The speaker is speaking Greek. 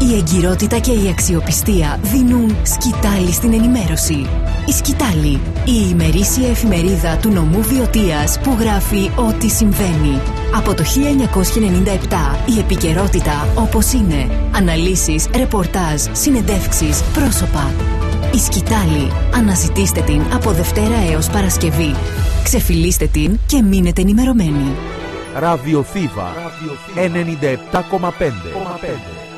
Η εγκυρότητα και η αξιοπιστία δίνουν σκητάλη στην ενημέρωση. Η Σκητάλη, η ημερήσια εφημερίδα του νομού Βιωτίας που γράφει ό,τι συμβαίνει. Από το 1997 η επικαιρότητα όπως είναι. Αναλύσεις, ρεπορτάζ, συνεντεύξεις, πρόσωπα. Η Σκητάλη. Αναζητήστε την από Δευτέρα έως Παρασκευή. Ξεφυλίστε την και μείνετε ενημερωμένοι. Ραδιοθήβα 97,5.